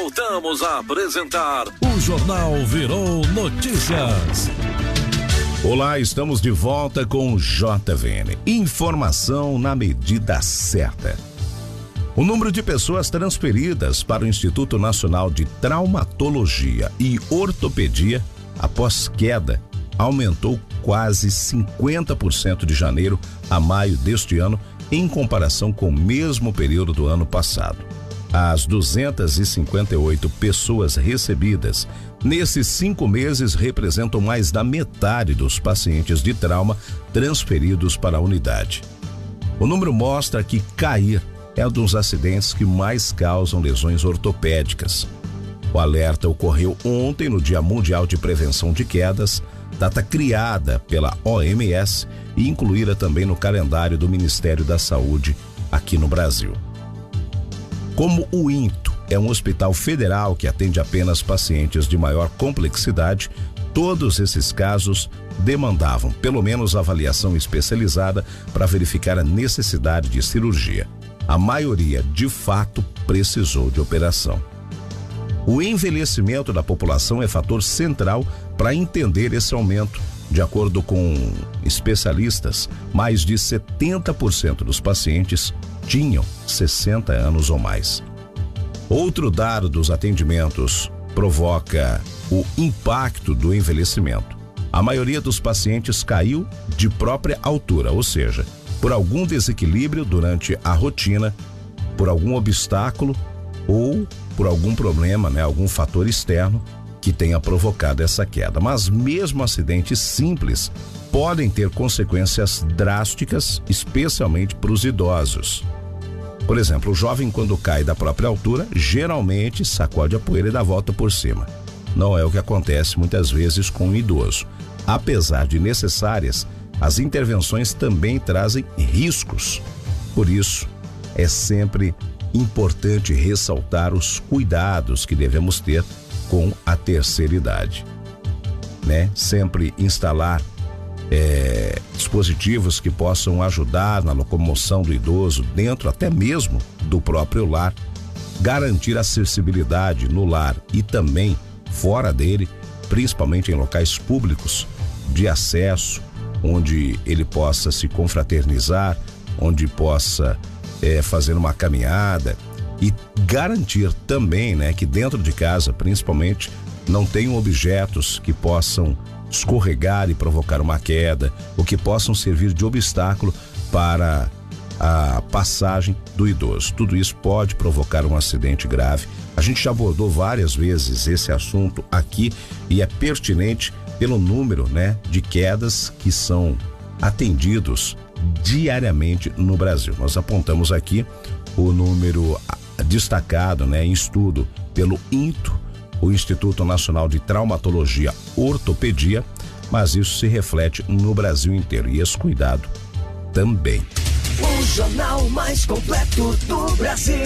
Voltamos a apresentar o Jornal Virou Notícias. Olá, estamos de volta com o JVN. Informação na medida certa. O número de pessoas transferidas para o Instituto Nacional de Traumatologia e Ortopedia após queda aumentou quase 50% de janeiro a maio deste ano em comparação com o mesmo período do ano passado. As 258 pessoas recebidas nesses 5 meses representam mais da metade dos pacientes de trauma transferidos para a unidade. O número mostra que cair é um dos acidentes que mais causam lesões ortopédicas. O alerta ocorreu ontem no Dia Mundial de Prevenção de Quedas, data criada pela OMS e incluída também no calendário do Ministério da Saúde aqui no Brasil. Como o INTO é um hospital federal que atende apenas pacientes de maior complexidade, todos esses casos demandavam pelo menos avaliação especializada para verificar a necessidade de cirurgia. A maioria, de fato, precisou de operação. O envelhecimento da população é fator central para entender esse aumento. De acordo com especialistas, mais de 70% dos pacientes tinham 60 anos ou mais. Outro dado dos atendimentos provoca o impacto do envelhecimento. A maioria dos pacientes caiu de própria altura, ou seja, por algum desequilíbrio durante a rotina, por algum obstáculo ou por algum problema, algum fator externo que tenha provocado essa queda. Mas mesmo acidentes simples podem ter consequências drásticas, especialmente para os idosos. Por exemplo, o jovem, quando cai da própria altura, geralmente sacode a poeira e dá a volta por cima. Não é o que acontece muitas vezes com o idoso. Apesar de necessárias, as intervenções também trazem riscos. Por isso, é sempre importante ressaltar os cuidados que devemos ter com a terceira idade, Sempre instalar dispositivos que possam ajudar na locomoção do idoso dentro até mesmo do próprio lar, garantir acessibilidade no lar e também fora dele, principalmente em locais públicos de acesso, onde ele possa se confraternizar, onde possa fazer uma caminhada e garantir também, que dentro de casa, principalmente, não tenham objetos que possam escorregar e provocar uma queda, ou que possam servir de obstáculo para a passagem do idoso. Tudo isso pode provocar um acidente grave. A gente já abordou várias vezes esse assunto aqui e é pertinente pelo número, de quedas que são atendidos diariamente no Brasil. Nós apontamos aqui o número destacado, em estudo pelo INTO, o Instituto Nacional de Traumatologia e Ortopedia, mas isso se reflete no Brasil inteiro e esse cuidado também. O jornal mais completo do Brasil.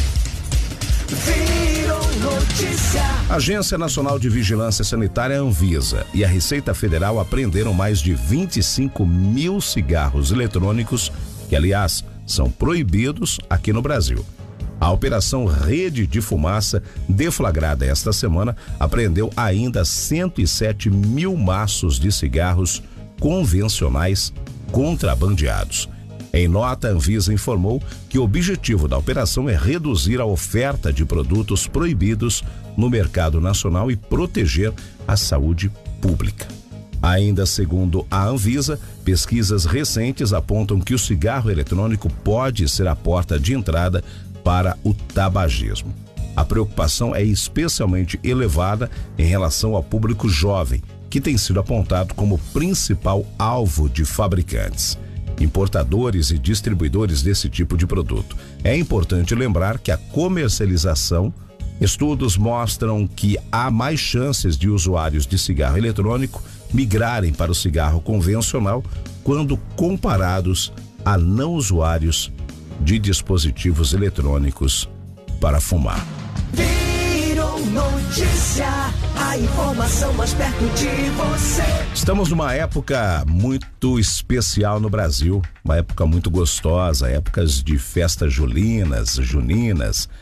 Virou notícia. A Agência Nacional de Vigilância Sanitária, Anvisa, e a Receita Federal apreenderam mais de 25 mil cigarros eletrônicos que, aliás, são proibidos aqui no Brasil. A Operação Rede de Fumaça, deflagrada esta semana, apreendeu ainda 107 mil maços de cigarros convencionais contrabandeados. Em nota, a Anvisa informou que o objetivo da operação é reduzir a oferta de produtos proibidos no mercado nacional e proteger a saúde pública. Ainda segundo a Anvisa, pesquisas recentes apontam que o cigarro eletrônico pode ser a porta de entrada para o tabagismo. A preocupação é especialmente elevada em relação ao público jovem, que tem sido apontado como principal alvo de fabricantes, importadores e distribuidores desse tipo de produto. É importante lembrar que a comercialização, estudos mostram que há mais chances de usuários de cigarro eletrônico migrarem para o cigarro convencional quando comparados a não usuários de dispositivos eletrônicos para fumar. Virou notícia, a informação mais perto de você. Estamos numa época muito especial no Brasil, uma época muito gostosa, épocas de festas juninas,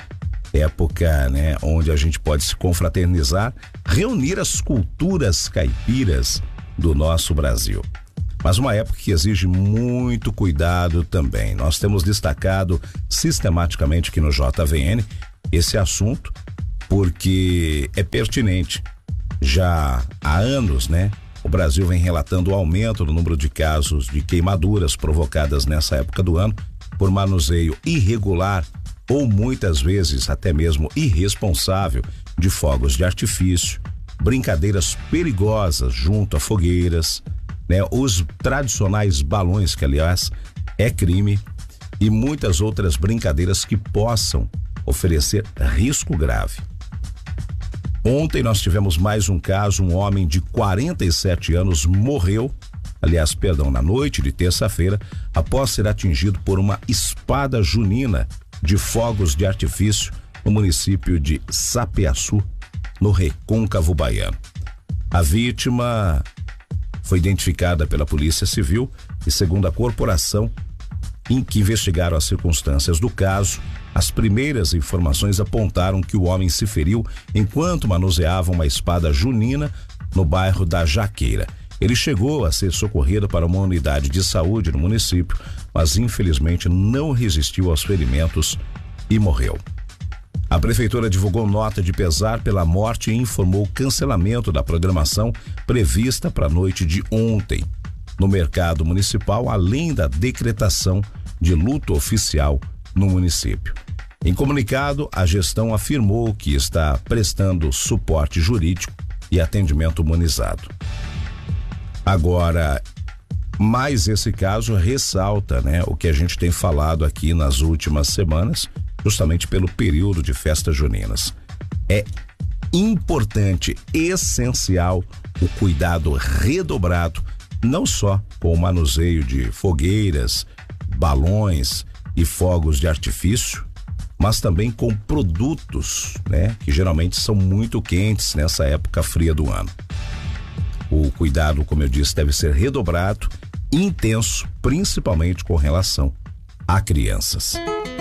época, né, onde a gente pode se confraternizar, reunir as culturas caipiras do nosso Brasil. Mas uma época que exige muito cuidado também. Nós temos destacado sistematicamente aqui no JVN esse assunto porque é pertinente. Já há anos, né, o Brasil vem relatando o aumento do número de casos de queimaduras provocadas nessa época do ano por manuseio irregular ou muitas vezes até mesmo irresponsável de fogos de artifício, brincadeiras perigosas junto a fogueiras, né, os tradicionais balões, que aliás é crime, e muitas outras brincadeiras que possam oferecer risco grave. Ontem nós tivemos mais um caso, um homem de 47 anos morreu, na noite de terça-feira, após ser atingido por uma espada junina de fogos de artifício no município de Sapeaçu, no Recôncavo Baiano. A vítima foi identificada pela Polícia Civil e, segundo a corporação, em que investigaram as circunstâncias do caso, as primeiras informações apontaram que o homem se feriu enquanto manuseava uma espada junina no bairro da Jaqueira. Ele chegou a ser socorrido para uma unidade de saúde no município, mas infelizmente não resistiu aos ferimentos e morreu. A prefeitura divulgou nota de pesar pela morte e informou o cancelamento da programação prevista para a noite de ontem no mercado municipal, além da decretação de luto oficial no município. Em comunicado, a gestão afirmou que está prestando suporte jurídico e atendimento humanizado. Agora, mais esse caso ressalta, né, o que a gente tem falado aqui nas últimas semanas, justamente pelo período de festas juninas. É importante, essencial, o cuidado redobrado, não só com o manuseio de fogueiras, balões e fogos de artifício, mas também com produtos, né, que geralmente são muito quentes nessa época fria do ano. O cuidado, como eu disse, deve ser redobrado, intenso, principalmente com relação a crianças.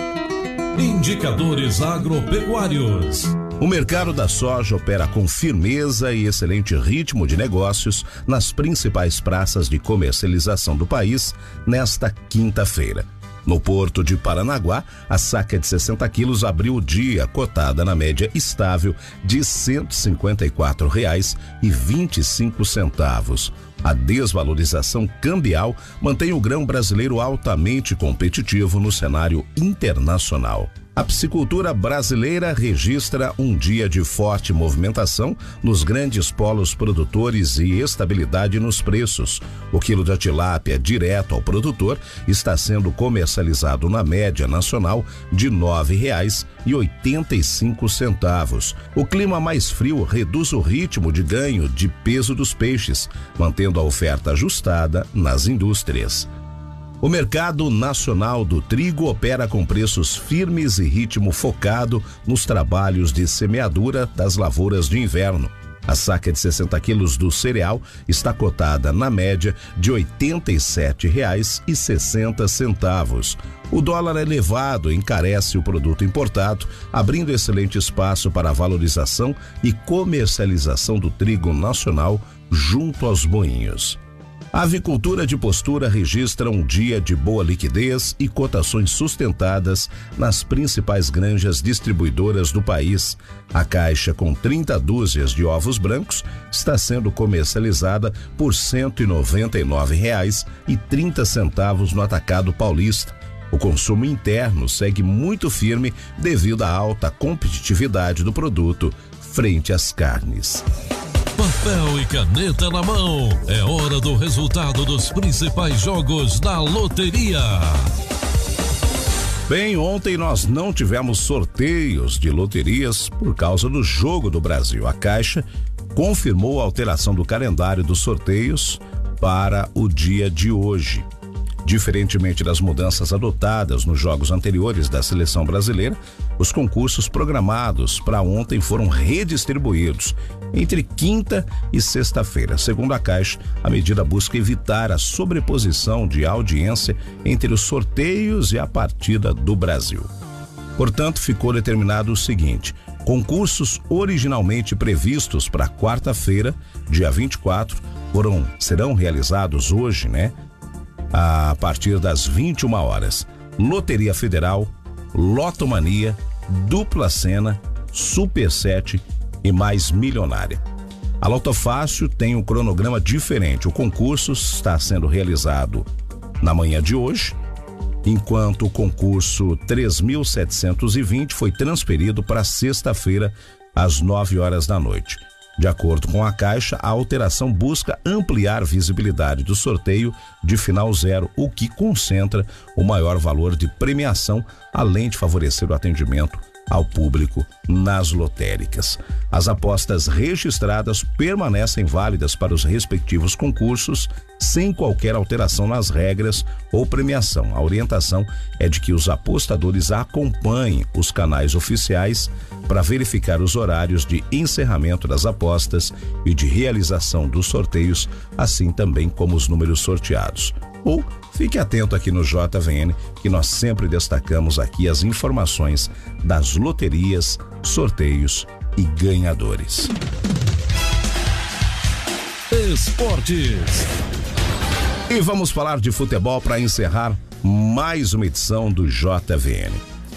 Indicadores agropecuários. O mercado da soja opera com firmeza e excelente ritmo de negócios nas principais praças de comercialização do país nesta quinta-feira. No porto de Paranaguá, a saca de 60 quilos abriu o dia cotada na média estável de R$ 154,25. A desvalorização cambial mantém o grão brasileiro altamente competitivo no cenário internacional. A piscicultura brasileira registra um dia de forte movimentação nos grandes polos produtores e estabilidade nos preços. O quilo da tilápia direto ao produtor está sendo comercializado na média nacional de R$ 9,85. O clima mais frio reduz o ritmo de ganho de peso dos peixes, mantendo a oferta ajustada nas indústrias. O mercado nacional do trigo opera com preços firmes e ritmo focado nos trabalhos de semeadura das lavouras de inverno. A saca de 60 quilos do cereal está cotada na média de R$ 87,60. O dólar elevado encarece o produto importado, abrindo excelente espaço para a valorização e comercialização do trigo nacional junto aos moinhos. A avicultura de postura registra um dia de boa liquidez e cotações sustentadas nas principais granjas distribuidoras do país. A caixa com 30 dúzias de ovos brancos está sendo comercializada por R$ 199,30 no Atacado Paulista. O consumo interno segue muito firme devido à alta competitividade do produto frente às carnes. Papel e caneta na mão, é hora do resultado dos principais jogos da loteria. Bem, ontem nós não tivemos sorteios de loterias por causa do Jogo do Brasil. A Caixa confirmou a alteração do calendário dos sorteios para o dia de hoje. Diferentemente das mudanças adotadas nos jogos anteriores da seleção brasileira, os concursos programados para ontem foram redistribuídos entre quinta e sexta-feira. Segundo a Caixa, a medida busca evitar a sobreposição de audiência entre os sorteios e a partida do Brasil. Portanto, ficou determinado o seguinte: concursos originalmente previstos para quarta-feira, dia 24, serão realizados hoje, a partir das 21 horas. Loteria Federal, Lotomania, Dupla Sena, Super 7 e Mais Milionária. A Loto Fácil tem um cronograma diferente. O concurso está sendo realizado na manhã de hoje, enquanto o concurso 3.720 foi transferido para sexta-feira, às 9 horas da noite. De acordo com a Caixa, a alteração busca ampliar a visibilidade do sorteio de final zero, o que concentra o maior valor de premiação, além de favorecer o atendimento ao público nas lotéricas. As apostas registradas permanecem válidas para os respectivos concursos, sem qualquer alteração nas regras ou premiação. A orientação é de que os apostadores acompanhem os canais oficiais para verificar os horários de encerramento das apostas e de realização dos sorteios, assim também como os números sorteados. Ou fique atento aqui no JVN, que nós sempre destacamos aqui as informações das loterias, sorteios e ganhadores. Esportes. E vamos falar de futebol para encerrar mais uma edição do JVN.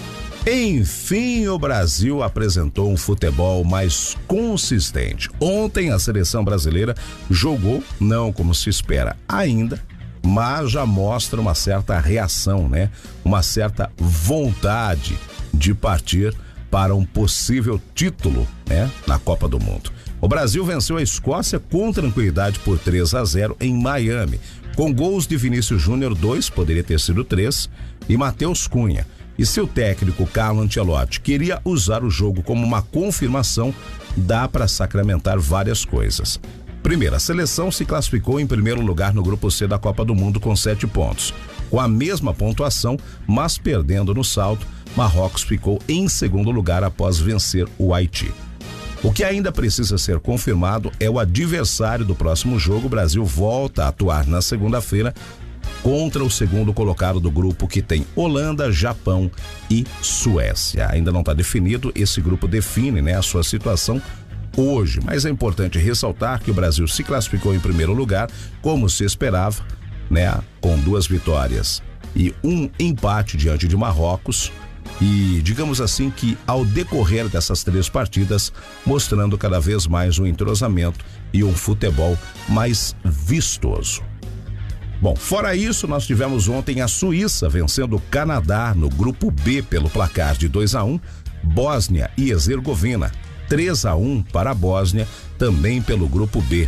Enfim, o Brasil apresentou um futebol mais consistente. Ontem a seleção brasileira jogou, não como se espera ainda, mas já mostra uma certa reação, uma certa vontade de partir para um possível título, na Copa do Mundo. O Brasil venceu a Escócia com tranquilidade por 3-0 em Miami, com gols de Vinícius Júnior, 2, poderia ter sido 3, e Matheus Cunha. E seu técnico Carlo Ancelotti queria usar o jogo como uma confirmação, dá para sacramentar várias coisas. Primeiro, a seleção se classificou em primeiro lugar no grupo C da Copa do Mundo com 7 pontos. Com a mesma pontuação, mas perdendo no saldo, Marrocos ficou em segundo lugar após vencer o Haiti. O que ainda precisa ser confirmado é o adversário do próximo jogo. O Brasil volta a atuar na segunda-feira contra o segundo colocado do grupo, que tem Holanda, Japão e Suécia. Ainda não está definido, esse grupo define, a sua situação hoje, mas é importante ressaltar que o Brasil se classificou em primeiro lugar, como se esperava, com 2 vitórias e 1 empate diante de Marrocos, e digamos assim que ao decorrer dessas 3 partidas, mostrando cada vez mais um entrosamento e um futebol mais vistoso. Bom, fora isso, nós tivemos ontem a Suíça vencendo o Canadá no grupo B pelo placar de 2-1, Bósnia e Herzegovina 3-1 para a Bósnia, também pelo grupo B.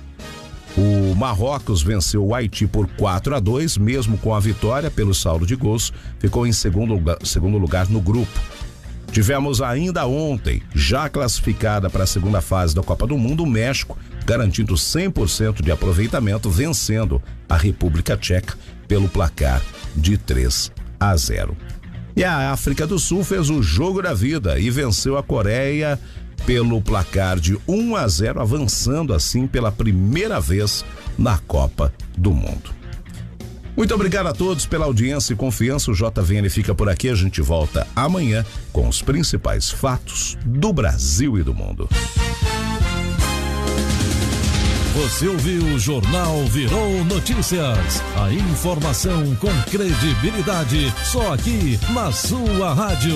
O Marrocos venceu o Haiti por 4-2, mesmo com a vitória pelo saldo de gols, ficou em segundo lugar no grupo. Tivemos ainda ontem, já classificada para a segunda fase da Copa do Mundo, o México, garantindo 100% de aproveitamento, vencendo a República Tcheca pelo placar de 3-0. E a África do Sul fez o jogo da vida e venceu a Coreia pelo placar de 1-0, avançando assim pela primeira vez na Copa do Mundo. Muito obrigado a todos pela audiência e confiança. O JVN fica por aqui. A gente volta amanhã com os principais fatos do Brasil e do mundo. Você ouviu o Jornal Virou Notícias. A informação com credibilidade só aqui na sua rádio.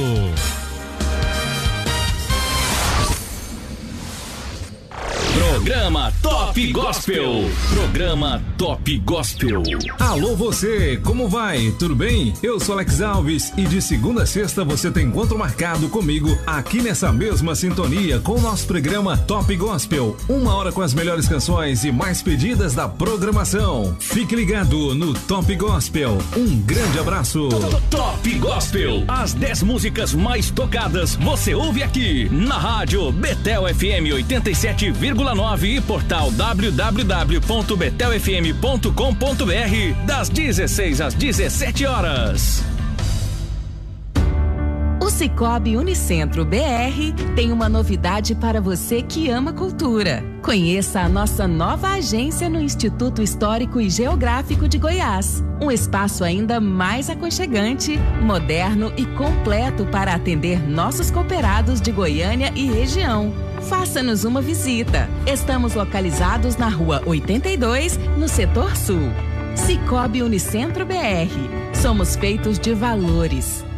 Programa Top Gospel. Programa Top Gospel. Alô você, como vai? Tudo bem? Eu sou Alex Alves e de segunda a sexta você tem encontro marcado comigo aqui nessa mesma sintonia com o nosso programa Top Gospel. 1 hora com as melhores canções e mais pedidas da programação. Fique ligado no Top Gospel. Um grande abraço. Top Gospel. As 10 músicas mais tocadas você ouve aqui na rádio Betel FM 87,9 e portal www.betelfm.com.br das 16 às 17 horas. O Sicoob Unicentro BR tem uma novidade para você que ama cultura. Conheça a nossa nova agência no Instituto Histórico e Geográfico de Goiás. Um espaço ainda mais aconchegante, moderno e completo para atender nossos cooperados de Goiânia e região. Faça-nos uma visita. Estamos localizados na Rua 82, no Setor Sul. Sicoob Unicentro BR. Somos feitos de valores.